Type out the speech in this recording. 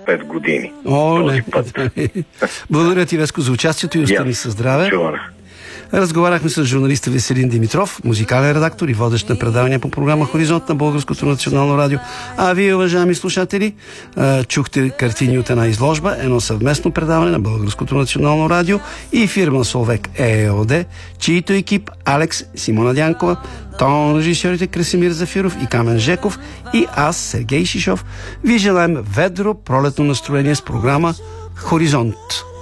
5 години. О, този не. път. Благодаря ти, Веско, за участието и остани със здраве. Чуване. Разговаряхме с журналиста Веселин Димитров, музикален редактор и водещ на предавания по програма Хоризонт на Българското национално радио. А вие, уважаеми слушатели, чухте картини от една изложба, едно съвместно предаване на Българското национално радио и фирма Солвек ЕОД, чието екип Алекс, Симона Дянкова, тон режисьорите Красимир Зафиров и Камен Жеков и аз, Сергей Шишов, ви желаем ведро пролетно настроение с програма Хоризонт.